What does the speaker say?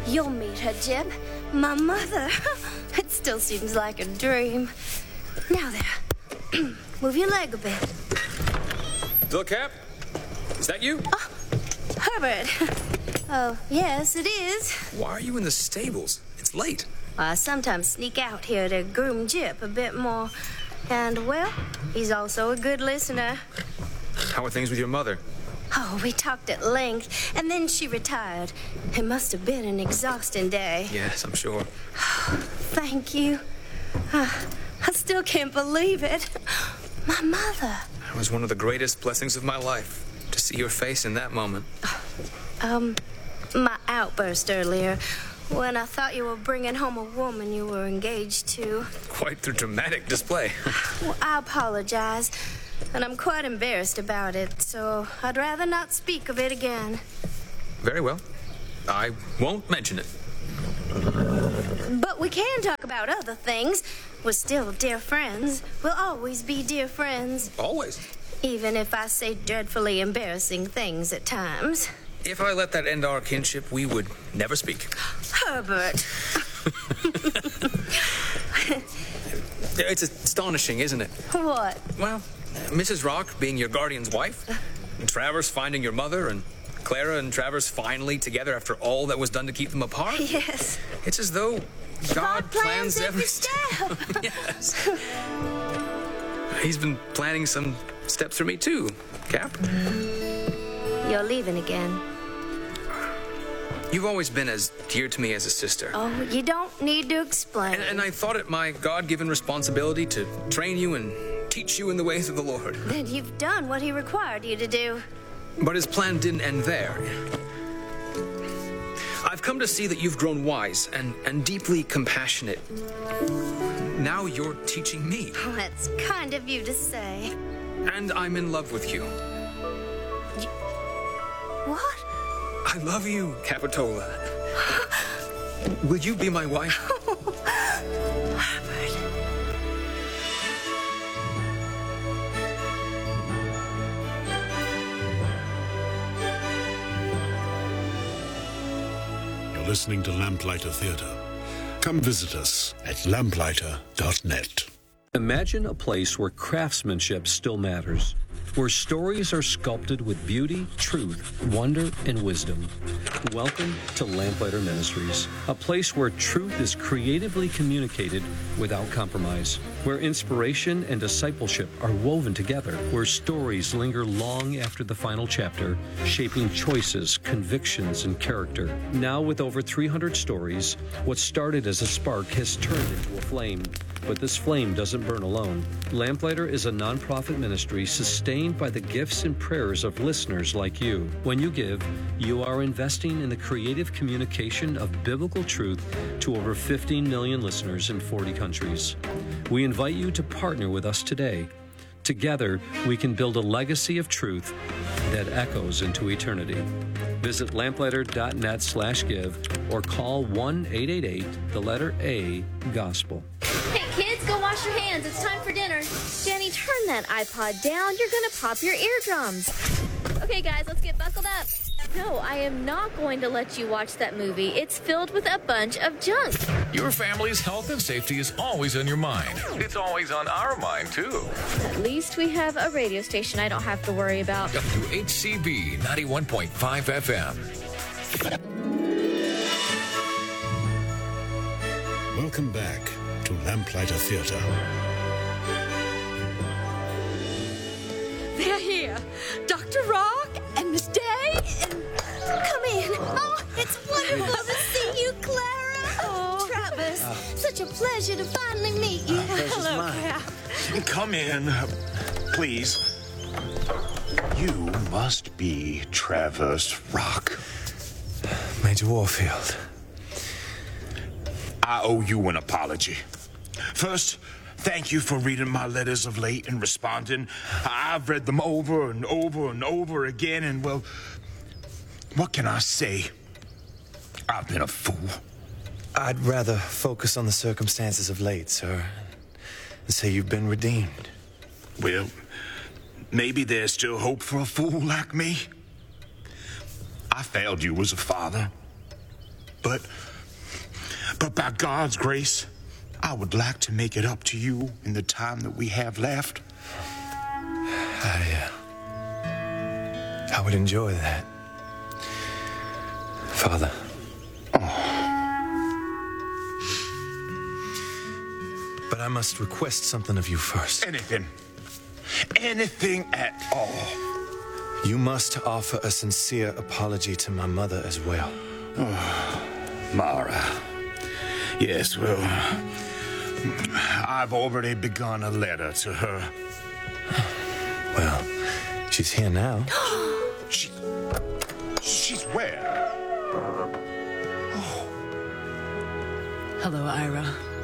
You'll meet her, Jip. My mother. It still seems like a dream. Now there. Move your leg a bit. Bill Cap? Is that you? Oh, Herbert. Oh, yes, it is. Why are you in the stables? It's late. I sometimes sneak out here to groom Jip a bit more. And, well, he's also a good listener. How are things with your mother? Oh, we talked at length, and then she retired. It must have been an exhausting day. Yes, I'm sure. Thank you. I still can't believe it. My mother. It was one of the greatest blessings of my life, to see your face in that moment. My outburst earlier, when I thought you were bringing home a woman you were engaged to. Quite the dramatic display. Well, I apologize, and I'm quite embarrassed about it, so I'd rather not speak of it again. Very well. I won't mention it. But we can talk about other things. We're still dear friends. We'll always be dear friends. Always. Even if I say dreadfully embarrassing things at times. If I let that end our kinship, we would never speak. Herbert. It's astonishing, isn't it? What? Well, Mrs. Rock being your guardian's wife, and Travers finding your mother, and Clara and Travers finally together after all that was done to keep them apart. Yes. It's as though God plans every step. Yes. He's been planning some steps for me too, Cap. You're leaving again. You've always been as dear to me as a sister. Oh, you don't need to explain. And I thought it my God-given responsibility to train you and teach you in the ways of the Lord. Then you've done what he required you to do. But his plan didn't end there. I've come to see that you've grown wise and deeply compassionate. Now you're teaching me. Oh, that's kind of you to say. And I'm in love with you. What? I love you, Capitola. Will you be my wife? Herbert. You're listening to Lamplighter Theatre. Come visit us at lamplighter.net. Imagine a place where craftsmanship still matters, where stories are sculpted with beauty, truth, wonder, and wisdom. Welcome to Lamplighter Ministries, a place where truth is creatively communicated without compromise, where inspiration and discipleship are woven together, where stories linger long after the final chapter, shaping choices, convictions, and character. Now with over 300 stories, what started as a spark has turned into a flame. But this flame doesn't burn alone. Lamplighter is a nonprofit ministry sustained by the gifts and prayers of listeners like you. When you give, you are investing in the creative communication of biblical truth to over 15 million listeners in 40 countries. We invite you to partner with us today. Together, we can build a legacy of truth that echoes into eternity. Visit lamplighter.net/give or call 1-888-A-GOSPEL. Hey kids, go wash your hands. It's time for dinner. Jenny, turn that iPod down. You're gonna pop your eardrums. Okay guys, let's get buckled up. No, I am not going to let you watch that movie. It's filled with a bunch of junk. Your family's health and safety is always on your mind. It's always on our mind, too. At least we have a radio station I don't have to worry about. WHCB 91.5 FM. Welcome back to Lamplighter Theatre. They're here. Dr. Rock and Miss Day and... Come in. Oh, it's wonderful to see you, Clara. Oh, Travis, such a pleasure to finally meet you. Hello, Cap. Come in, please. You must be Travers Rock. Major Warfield. I owe you an apology. First, thank you for reading my letters of late and responding. I've read them over and over and over again, and, well, what can I say? I've been a fool. I'd rather focus on the circumstances of late, sir, and say you've been redeemed. Well, maybe there's still hope for a fool like me. I failed you as a father, but by God's grace, I would like to make it up to you in the time that we have left. I would enjoy that, Father. But I must request something of you first. Anything. Anything at all. You must offer a sincere apology to my mother as well. Mara. Yes, well, I've already begun a letter to her. Well, she's here now. She's where? Hello, Ira.